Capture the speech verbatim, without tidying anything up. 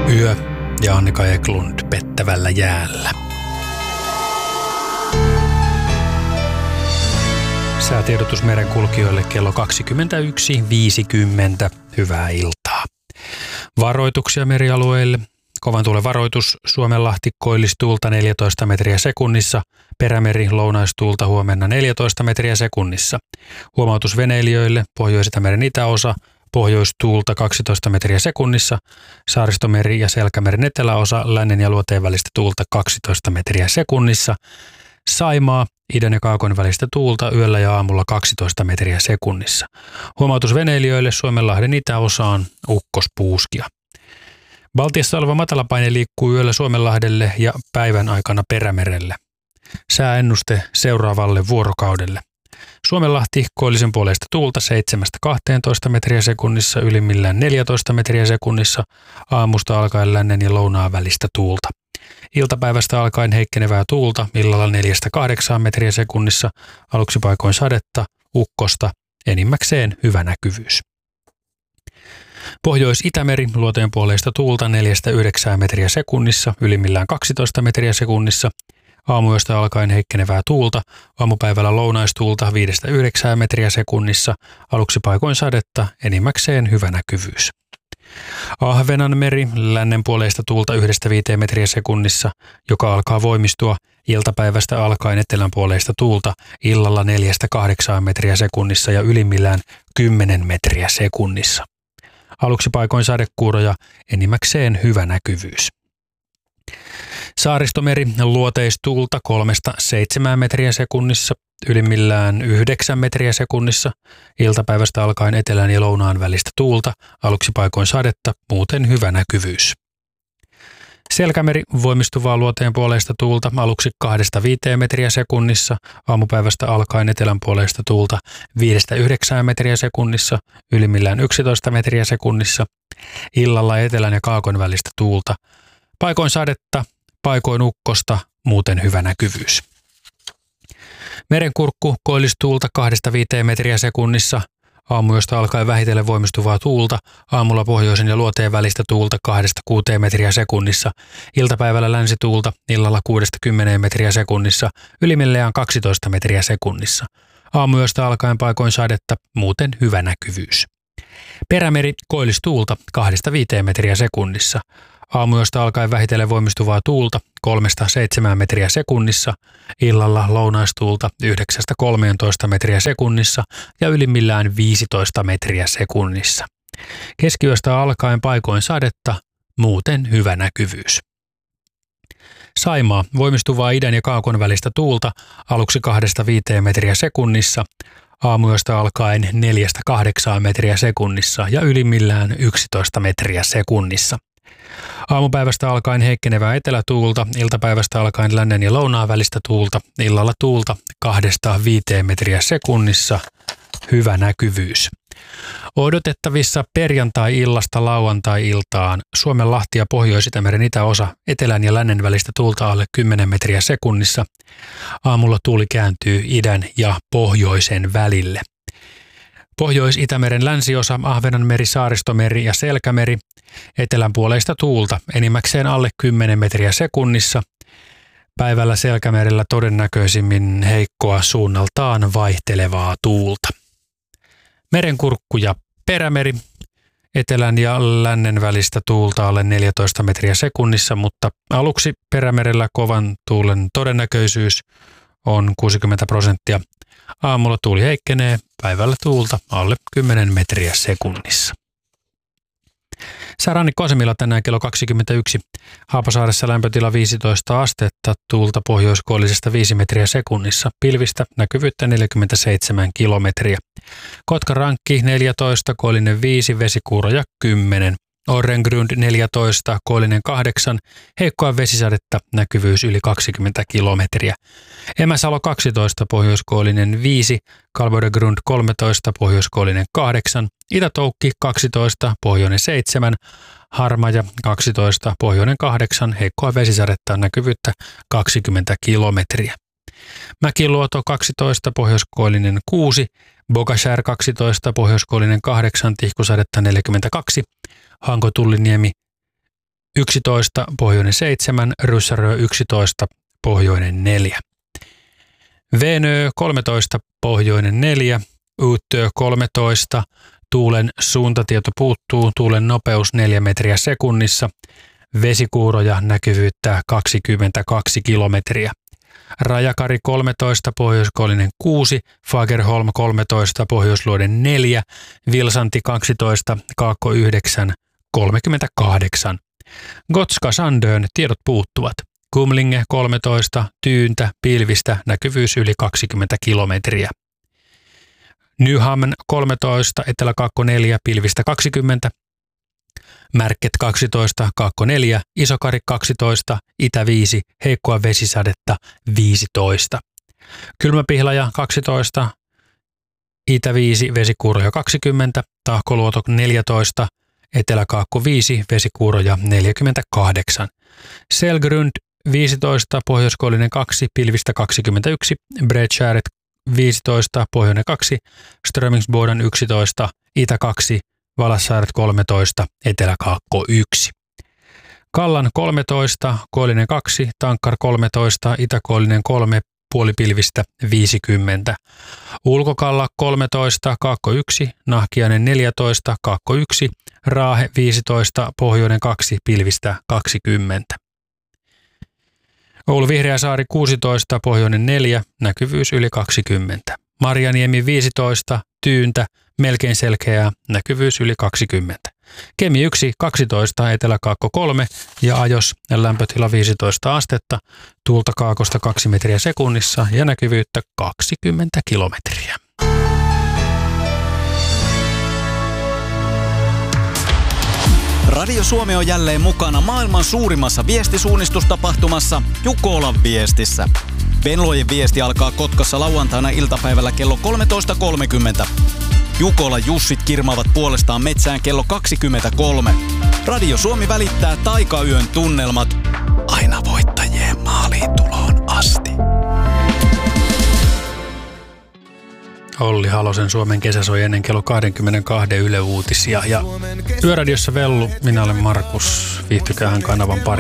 Yö ja Annika Eklund pettävällä jäällä. Säätiedotus merenkulkijoille kello kaksikymmentäyksi viisikymmentä. Hyvää iltaa. Varoituksia merialueille. Kovan tuulen varoitus Suomenlahti koillistuulta neljätoista metriä sekunnissa. Perämeri lounaistuulta huomenna neljätoista metriä sekunnissa. Huomautus veneilijöille Pohjois-Itämeren itäosa. Pohjoistuulta kaksitoista metriä sekunnissa, Saaristomeri ja Selkämeren eteläosa, lännen ja luoteen välistä tuulta kaksitoista metriä sekunnissa, Saimaa, idän ja kaakon välistä tuulta yöllä ja aamulla kaksitoista metriä sekunnissa. Huomautus veneilijöille Suomenlahden itäosaan, ukkospuuskia. Baltiassa oleva matalapaine liikkuu yöllä Suomenlahdelle ja päivän aikana Perämerelle. Sääennuste seuraavalle vuorokaudelle. Suomenlahti koillisen puoleista tuulta seitsemästä kahteentoista metriä sekunnissa, ylimmillään neljätoista metriä sekunnissa, aamusta alkaen lännen ja lounaan välistä tuulta. Iltapäivästä alkaen heikkenevää tuulta, illalla neljästä kahdeksaan metriä sekunnissa, aluksi paikoin sadetta, ukkosta, enimmäkseen hyvä näkyvyys. Pohjois-Itämeri luoteen puoleista tuulta neljästä yhdeksään metriä sekunnissa, ylimmillään kaksitoista metriä sekunnissa, aamuyöstä alkaen heikkenevää tuulta, aamupäivällä lounaistuulta viidestä yhdeksään metriä sekunnissa, aluksi paikoin sadetta, enimmäkseen hyvä näkyvyys. Ahvenanmeri lännen puoleista tuulta yhdestä viiteen metriä sekunnissa, joka alkaa voimistua iltapäivästä alkaen etelän puoleista tuulta illalla neljästä kahdeksaan metriä sekunnissa ja ylimmillään kymmenen metriä sekunnissa. Aluksi paikoin sadekuuroja, enimmäkseen hyvä näkyvyys. Saaristomeri luoteistuulta kolmesta seitsemään metriä sekunnissa, ylimmillään yhdeksän metriä sekunnissa, iltapäivästä alkaen etelän ja lounaan välistä tuulta, aluksi paikoin sadetta, muuten hyvä näkyvyys. Selkämeri voimistuvaa luoteen puoleista tuulta aluksi kahdesta viiteen metriä sekunnissa, aamupäivästä alkaen etelän puoleista tuulta viidestä yhdeksään metriä sekunnissa, ylimmillään yksitoista metriä sekunnissa, illalla etelän ja kaakon välistä tuulta, paikoin sadetta, paikoin ukkosta, muuten hyvä näkyvyys. Merenkurkku koillistuulta kahdesta viiteen metriä sekunnissa, aamuyöstä alkaen vähitellen voimistuvaa tuulta, aamulla pohjoisen ja luoteen välistä tuulta kahdesta kuuteen metriä sekunnissa, iltapäivällä länsituulta, illalla kuudesta kymmeneen metriä sekunnissa, ylimmillään kaksitoista metriä sekunnissa. Aamuyöstä alkaen paikoin sadetta, muuten hyvä näkyvyys. Perämeri koillistuulta kahdesta viiteen metriä sekunnissa. Aamuyöstä alkaen vähitellen voimistuvaa tuulta kolmesta seitsemään metriä sekunnissa, illalla lounaistuulta yhdeksästä kolmeentoista metriä sekunnissa ja ylimmillään viisitoista metriä sekunnissa. Keskiyöstä alkaen paikoin sadetta, muuten hyvä näkyvyys. Saimaa voimistuvaa idän ja kaakon välistä tuulta aluksi kahdesta viiteen metriä sekunnissa, aamuyöstä alkaen neljästä kahdeksaan metriä sekunnissa ja ylimmillään yksitoista metriä sekunnissa. Aamupäivästä alkaen heikkenevää etelätuulta, iltapäivästä alkaen lännen ja lounaan välistä tuulta, illalla tuulta kahdesta viiteen metriä sekunnissa, hyvä näkyvyys. Odotettavissa perjantai-illasta lauantai-iltaan Suomenlahti ja Pohjois-Itämeren itäosa etelän ja lännen välistä tuulta alle kymmenen metriä sekunnissa. Aamulla tuuli kääntyy idän ja pohjoisen välille. Pohjois-Itämeren länsiosa, Ahvenanmeri, Saaristomeri ja Selkämeri, etelän puoleista tuulta, enimmäkseen alle kymmenen metriä sekunnissa. Päivällä Selkämerellä todennäköisimmin heikkoa suunnaltaan vaihtelevaa tuulta. Merenkurkku ja Perämeri, etelän ja lännen välistä tuulta alle neljätoista metriä sekunnissa, mutta aluksi Perämerellä kovan tuulen todennäköisyys on kuusikymmentä prosenttia. Aamulla tuuli heikkenee, päivällä tuulta alle kymmenen metriä sekunnissa. Säärannikkoasemilla tänään kello kaksikymmentäyksi. Haapasaaressa lämpötila viisitoista astetta, tuulta pohjoiskoillisesta viisi metriä sekunnissa, pilvistä näkyvyyttä neljäkymmentäseitsemän kilometriä. Kotkarankki neljätoista, koillinen viisi, vesikuuroja kymmenen. Orrengrund neljätoista, koillinen kahdeksan, heikkoa vesisadetta, näkyvyys yli kaksikymmentä kilometriä. Emäsalo kaksitoista, pohjoiskoillinen viisi, Kalvodegrund kolmetoista, pohjoiskoillinen kahdeksan, Itä-Toukki kaksitoista, pohjoinen seitsemän, Harmaja kaksitoista, pohjoinen kahdeksan, heikkoa vesisadetta, näkyvyyttä kaksikymmentä kilometriä. Mäkiluoto kaksitoista, pohjoiskoillinen kuusi, Bogashär kaksitoista, pohjoiskoillinen kahdeksan, tihkusadetta neljäkymmentäkaksi, Hanko-Tulliniemi yksitoista, pohjoinen seitsemän, Ryssärö yksitoista, pohjoinen neljä. Venö kolmetoista, pohjoinen neljä, Uutö kolmetoista, tuulen suuntatieto puuttuu, tuulen nopeus neljä metriä sekunnissa, vesikuuroja näkyvyyttä kaksikymmentäkaksi kilometriä. Rajakari kolmetoista, pohjoiskoillinen kuusi, Fagerholm kolmetoista, pohjoisluoden neljä, Vilsanti kaksitoista, kaakko yhdeksän, kolmekymmentäkahdeksan. Gotska Sandön tiedot puuttuvat. Kumlinge kolmetoista, tyyntä, pilvistä, näkyvyys yli kaksikymmentä kilometriä. Nyhamn kolmetoista, eteläkaakko neljä, pilvistä kaksikymmentä. Märket kaksitoista, kaakko neljä, Isokari kaksitoista, itä viisi, heikkoa vesisadetta viisitoista. Kylmäpihlaja kaksitoista, itä viisi, vesikuuroja kaksikymmentä, Tahkoluoto neljätoista, eteläkaakko viisi, vesikuuroja neljäkymmentäkahdeksan. Selgrund viisitoista, pohjoiskoillinen kaksi, pilvistä kaksikymmentäyksi, Bredskäret viisitoista, pohjoinen kaksi, Strömingsboden yksitoista, itä kaksi, Valassaaret kolmetoista, eteläkaakko yksi. Kallan kolmetoista, koillinen kaksi, Tankkar kolmetoista, itäkoillinen kolme, puolipilvistä viisikymmentä. Ulkokalla kolmetoista, kaakko yksi, Nahkiainen neljätoista, kaakko yksi, Raahe viisitoista, pohjoinen kaksi, pilvistä kaksikymmentä. Oulu Vihreäsaari kuusitoista, pohjoinen neljä, näkyvyys yli kaksikymmentä. Marjaniemi viisitoista, tyyntä, melkein selkeää, näkyvyys yli kaksikymmentä. Kemi yksi, kaksitoista, eteläkaakko kolme ja Ajos lämpötila viisitoista astetta, tuulta kaakosta kaksi metriä sekunnissa ja näkyvyyttä kaksikymmentä kilometriä. Radio Suomi on jälleen mukana maailman suurimmassa viestisuunnistustapahtumassa Jukolan viestissä. Venlojen viesti alkaa Kotkassa lauantaina iltapäivällä kello kolmetoista kolmekymmentä. Jukola Jussit kirmaavat puolestaan metsään kello kaksikymmentäkolme. Radio Suomi välittää taikayön tunnelmat aina voittajien maaliin tuloon asti. Olli Halosen Suomen kesä soi ennen kello kaksikymmentäkaksi Yle Uutisia ja Yöradiossa Vellu, minä olen Markus, viihtykäähän kanavan pari.